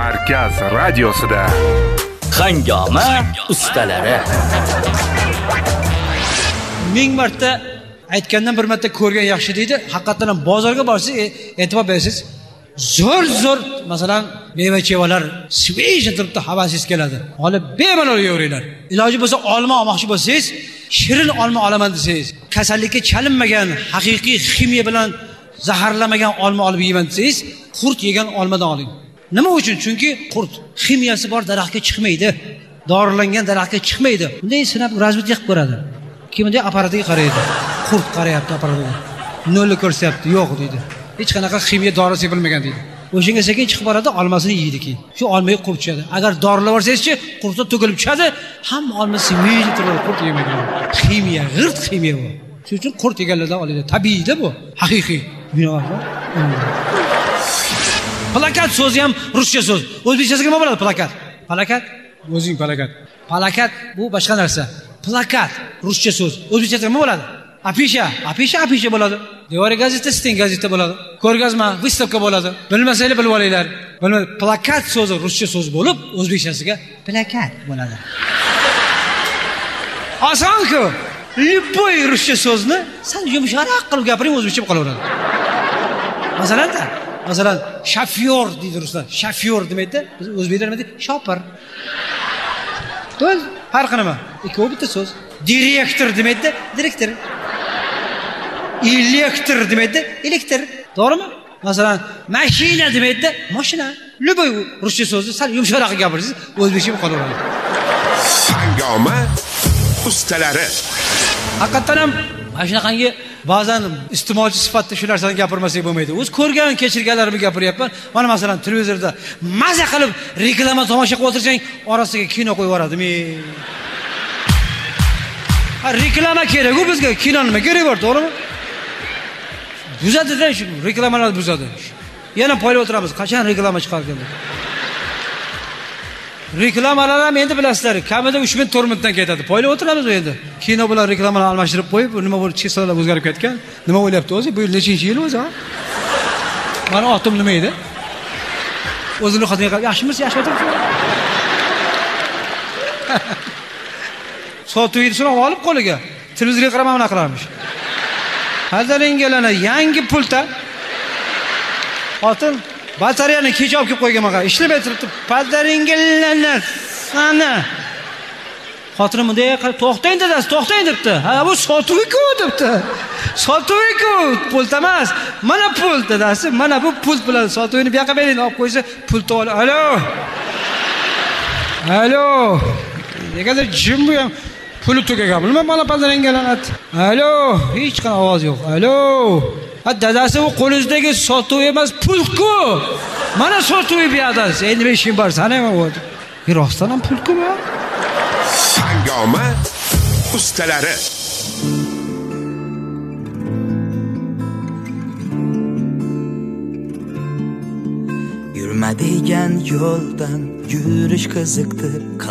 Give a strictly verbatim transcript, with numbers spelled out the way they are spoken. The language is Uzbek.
Markaz radiosida Hangoma ustalari. Ming marta aytgandan bir marta ko'rgan yaxshi deydi. Haqiqatan ham bozorga borsiz, e'tibor berasiz. Zo'r zo'r, masalan, meva-chevalar sveja turibdi, havasingiz keladi. Olib bemalol yeyveringlar. Iloji bo'lsa olma olmoqchi bo'lsangiz, shirin olma olaman desangiz, kasallikka chalinmagan, haqiqiy ximiya bilan zaharlamagan olma olib yeyman desangiz, qurt yegan olmadan oling. Nima uchun? Chunki qurt ximiyasi bor daraxtga chiqmaydi. Dorilangan daraxtga chiqmaydi. Bunday sinab razvedka qilib ko'radi. Kimda apparatiga qaraydi. Qurt qarayapti apparatiga. Nolni ko'rsyapti, yo'q deydi. Hech qanaqa ximiya dori sepilmagan deydi. O'shanga sekin chiqib boradi, olmasini yeydi keyin. Shu olmaga qo'yib tushadi. Agar dorilab yuborsangizchi, qurtda to'kilib tushadi, hamma olmasi yeydi turadi, qurt yemagan. Ximiya, g'irt ximiya bu. Shuning uchun qurt yeganlardan oladi. Tabiiyda bu, haqiqiy. Plakat so'zi ham ruscha so'z. O'zbekchasiga nima bo'ladi plakat? Plakat, o'zing plakat. Plakat bu boshqa narsa. Plakat ruscha so'z. O'zbekchasiga nima bo'ladi? Afisha, afisha, afisha bo'ladi. Devoriy gazeta, sten gazeta bo'ladi. Ko'rgazma, выставка bo'ladi. Bilmasanglar bilib olinglar. Bilmay, plakat so'zi ruscha so'z bo'lib, o'zbekchasiga plakat bo'ladi. Oson-ku. Любой ruscha so'zni sal yumshoqroq qilib gapiring, o'zbekcha bo'lib qolaveradi. Masalan-da, masalan, shofyor deydi ruslar. Shofyor demaydi, biz o'zbeklar nima deydi? Shopir. To'g'ri, farqi nima? Ikkovi bitta so'z. Direktor demaydi, direktor. Elektr demaydi, elektr. To'g'rimi? Masalan, mashina demaydi, mashina. Любой ruscha so'zni sal yumshoqroq gapirsangiz, o'zbekcha bo'lib qolaveradi. Hangoma ustalari. Haqiqatan ham mana shunaqangi ba'zan iste'molchi sifatida shu narsani gapirmasak bo'lmaydi. O'z ko'rgan, kechirganlarimni gapiryapman. Mana masalan, televizorda maza qilib reklama tomosha qilib o'tirsang, orasiga kino qo'yib yuboradimi? Ha, reklama kerak-ku bizga, kino nima kerak bor, to'g'rimi? Buzadi-da shu reklamalar buzadi. Yana poylab o'tiramiz, qachon reklama chiqargan? Reklamalar ham endi bilasizlar, kamida uch ming to'rt mingdan ketadi. Poylab o'tiramiz endi. Kino bilan reklamalarni almashtirib qo'yib, nima bo'lib chesolar o'zgarib ketgan? Nima o'ylayapti o'zi? Bu yil nechinchi yil o'zi, ha? Mana otim nima edi? O'zini xotinga qarab, yaxshimisiz, yaxshi o'tiribsiz? Sotuvni so'rab olib qo'liga. Televizorga qaramay mana qilarmish. Hazaringgalana yangi pulta. Xotin batareyani kecha olib kelib qo'ygan menga. Ishlamay turibdi. Padaringgalana sana. Xotinim bunday qarab, to'xtang dadasi, to'xtang debdi. Ha, bu sotuvku debdi. Sotuvku, pulta emas. Mana pul dadasi, mana bu pul bilan sotuvni bu yoqqa bering, olib qo'ysa, pulni ol. Alo. Alo. Negadir jim bu ham puli tugagan. Bilmam, mana padaringgalanat. Alo, hech qanaqa ovoz yo'q. Alo. Ha, dadasi bu qo'lingizdagi sotuv emas, pulku. Mana sotuv bu yerda. Endi men ishim bor, sana nima bo'ldi? Bir rostdan ham pulku bu. Hangoma ustalari. Yurma degan yo'ldan yurish qiziqdir.